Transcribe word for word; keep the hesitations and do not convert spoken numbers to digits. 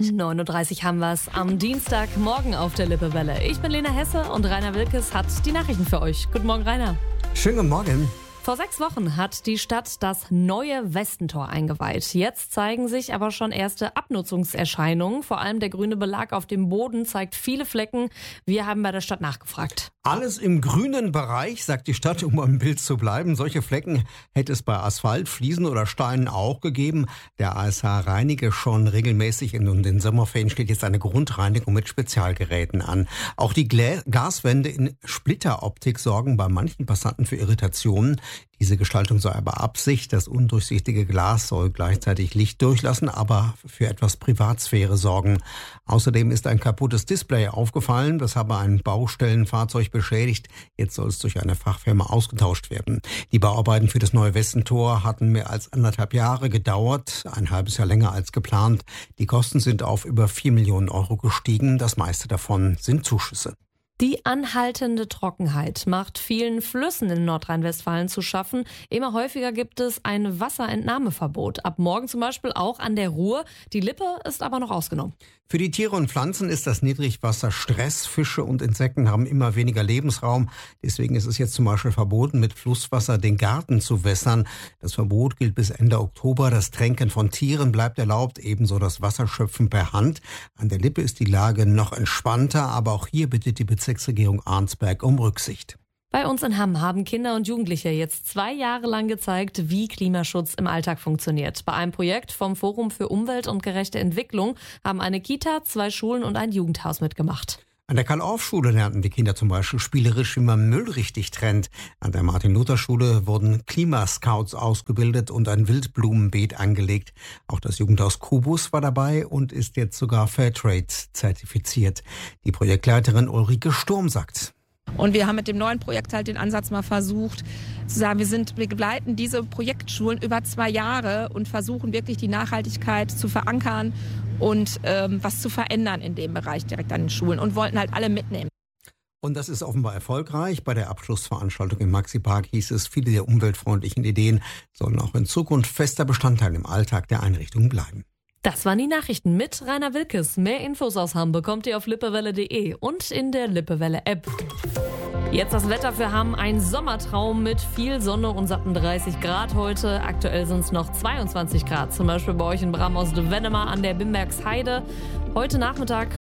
neun Uhr dreißig haben wir es am Dienstagmorgen auf der Lippewelle. Ich bin Lena Hesse und Rainer Wilkes hat die Nachrichten für euch. Guten Morgen, Rainer. Schönen guten Morgen. Vor sechs Wochen hat die Stadt das neue Westentor eingeweiht. Jetzt zeigen sich aber schon erste Abnutzungserscheinungen. Vor allem der grüne Belag auf dem Boden zeigt viele Flecken. Wir haben bei der Stadt nachgefragt. Alles im grünen Bereich, sagt die Stadt, um am Bild zu bleiben. Solche Flecken hätte es bei Asphalt, Fliesen oder Steinen auch gegeben. Der A S H reinige schon regelmäßig und in den Sommerferien steht jetzt eine Grundreinigung mit Spezialgeräten an. Auch die Glä- Gaswände in Splitteroptik sorgen bei manchen Passanten für Irritationen. Diese Gestaltung sei aber Absicht. Das undurchsichtige Glas soll gleichzeitig Licht durchlassen, aber für etwas Privatsphäre sorgen. Außerdem ist ein kaputtes Display aufgefallen. Das habe ein Baustellenfahrzeug beschädigt. Jetzt soll es durch eine Fachfirma ausgetauscht werden. Die Bauarbeiten für das neue Westentor hatten mehr als anderthalb Jahre gedauert. Ein halbes Jahr länger als geplant. Die Kosten sind auf über vier Millionen Euro gestiegen. Das meiste davon sind Zuschüsse. Die anhaltende Trockenheit macht vielen Flüssen in Nordrhein-Westfalen zu schaffen. Immer häufiger gibt es ein Wasserentnahmeverbot. Ab morgen zum Beispiel auch an der Ruhr. Die Lippe ist aber noch ausgenommen. Für die Tiere und Pflanzen ist das Niedrigwasser Stress. Fische und Insekten haben immer weniger Lebensraum. Deswegen ist es jetzt zum Beispiel verboten, mit Flusswasser den Garten zu wässern. Das Verbot gilt bis Ende Oktober. Das Tränken von Tieren bleibt erlaubt, ebenso das Wasserschöpfen per Hand. An der Lippe ist die Lage noch entspannter, aber auch hier bittet die Bezirksregierung Arnsberg um Rücksicht. Bei uns in Hamm haben Kinder und Jugendliche jetzt zwei Jahre lang gezeigt, wie Klimaschutz im Alltag funktioniert. Bei einem Projekt vom Forum für Umwelt und gerechte Entwicklung haben eine Kita, zwei Schulen und ein Jugendhaus mitgemacht. An der Karl-Orff-Schule lernten die Kinder zum Beispiel spielerisch, wie man Müll richtig trennt. An der Martin-Luther-Schule wurden Klimascouts ausgebildet und ein Wildblumenbeet angelegt. Auch das Jugendhaus Kubus war dabei und ist jetzt sogar Fairtrade zertifiziert. Die Projektleiterin Ulrike Sturm sagt: Und wir haben mit dem neuen Projekt halt den Ansatz mal versucht, zu sagen, wir sind, wir begleiten diese Projektschulen über zwei Jahre und versuchen wirklich die Nachhaltigkeit zu verankern und ähm, was zu verändern in dem Bereich direkt an den Schulen und wollten halt alle mitnehmen. Und das ist offenbar erfolgreich. Bei der Abschlussveranstaltung im Maxi-Park hieß es, viele der umweltfreundlichen Ideen sollen auch in Zukunft fester Bestandteil im Alltag der Einrichtung bleiben. Das waren die Nachrichten mit Rainer Wilkes. Mehr Infos aus Hamm bekommt ihr auf lippewelle punkt de und in der Lippewelle-App. Jetzt das Wetter für Hamm. Ein Sommertraum mit viel Sonne und satten dreißig Grad heute. Aktuell sind es noch zweiundzwanzig Grad, zum Beispiel bei euch in Bram-Ost-Wennemar an der Bimbergsheide. Heute Nachmittag